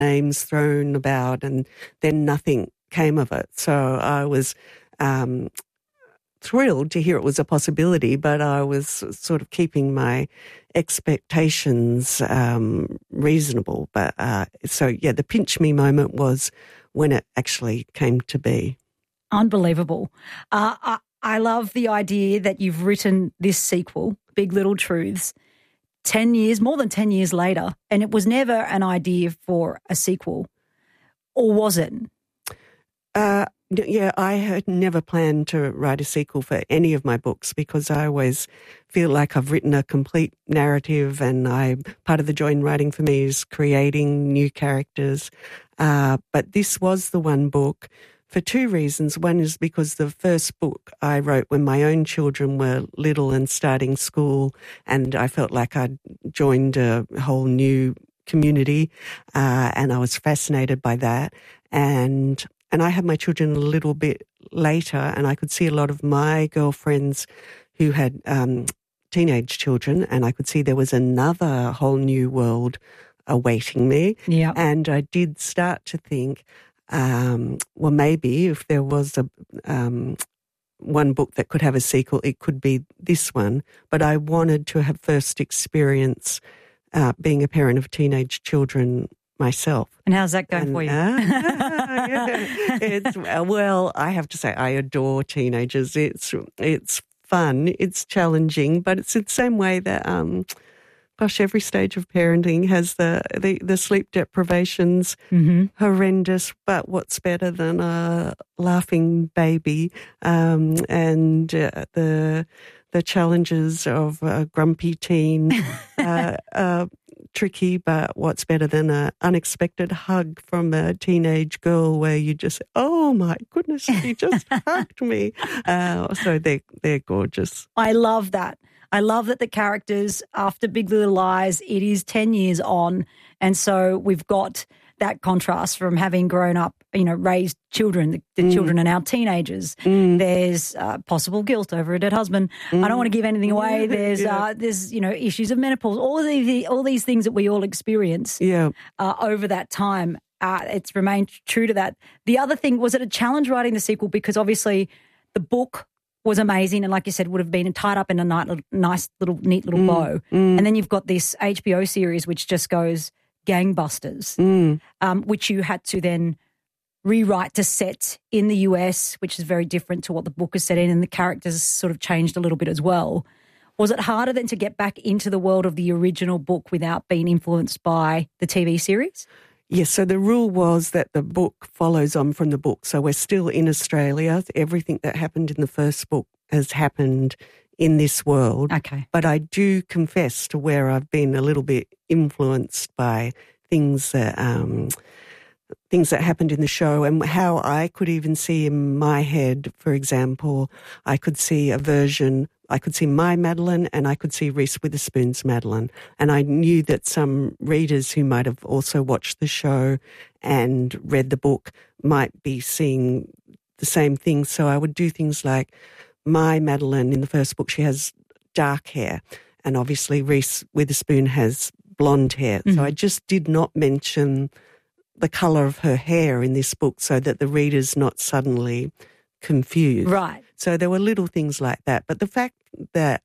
names thrown about, and then nothing came of it. So I was thrilled to hear it was a possibility, but I was sort of keeping my expectations reasonable. But the pinch me moment was when it actually came to be. Unbelievable. I love the idea that you've written this sequel, Big Little Truths, more than 10 years later, and it was never an idea for a sequel, or was it? Yeah, I had never planned to write a sequel for any of my books because I always feel like I've written a complete narrative, and part of the joy in writing for me is creating new characters. But this was the one book for two reasons. One is because the first book I wrote when my own children were little and starting school, and I felt like I'd joined a whole new community, and I was fascinated by that. And I had my children a little bit later, and I could see a lot of my girlfriends who had teenage children, and I could see there was another whole new world awaiting me. Yeah. And I did start to think, well, maybe if there was one book that could have a sequel, it could be this one. But I wanted to have first experience being a parent of teenage children myself. And how's that going for you? Well, I have to say I adore teenagers. It's fun, it's challenging, but it's in the same way that, every stage of parenting has the sleep deprivations, horrendous, but what's better than a laughing baby, and the challenges of a grumpy teen, tricky, but what's better than an unexpected hug from a teenage girl where you just, oh my goodness, she just hugged me. So they're gorgeous. I love that. I love that the characters, after Big Little Lies, it is 10 years on, and so we've got that contrast from having grown up, raised children. The children are now teenagers. There's possible guilt over a dead husband. I don't want to give anything away. There's issues of menopause. All these things that we all experience over that time. It's remained true to that. The other thing, was it a challenge writing the sequel? Because obviously the book was amazing, and like you said, would have been tied up in a nice little neat little bow. And then you've got this HBO series which just goes gangbusters, which you had to then rewrite to set in the US, which is very different to what the book is set in, and the characters sort of changed a little bit as well. Was it harder then to get back into the world of the original book without being influenced by the TV series? Yes, so the rule was that the book follows on from the book. So we're still in Australia. Everything that happened in the first book has happened in this world. Okay. But I do confess to where I've been a little bit influenced by things that happened in the show, and how I could even see in my head, for example, I could see my Madeline and I could see Reese Witherspoon's Madeline. And I knew that some readers who might have also watched the show and read the book might be seeing the same thing. So I would do things like my Madeline in the first book, she has dark hair, and obviously Reese Witherspoon has blonde hair. So I just did not mention the colour of her hair in this book so that the reader's not suddenly confused. Right. So there were little things like that. But the fact that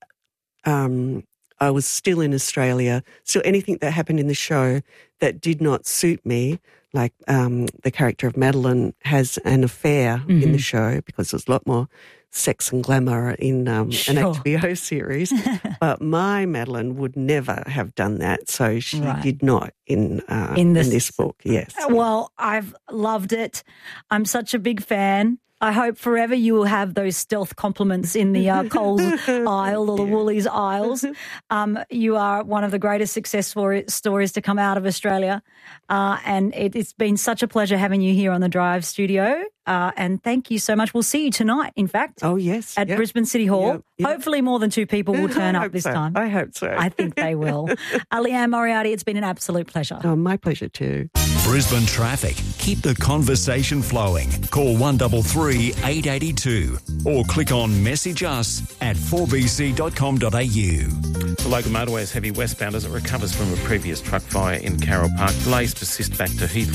I was still in Australia, so anything that happened in the show that did not suit me, like the character of Madeline has an affair in the show because there's a lot more sex and glamour in an HBO series, but my Madeline would never have done that, so she did not in this book. Yes. Well, I've loved it. I'm such a big fan. I hope forever you will have those stealth compliments in the Coles aisle or the Woolies aisles. You are one of the greatest success stories to come out of Australia, and it's been such a pleasure having you here on the Drive studio, and thank you so much. We'll see you tonight, in fact. Oh, yes. At Brisbane City Hall. Yep. Hopefully more than 2 people will turn up this time. I hope so. I think they will. Leanne Moriarty, it's been an absolute pleasure. Oh, my pleasure too. Brisbane traffic. Keep the conversation flowing. Call 133 882 or click on message us at 4bc.com.au. The local motorway is heavy westbound as it recovers from a previous truck fire in Carroll Park. Delays persist back to Heathrow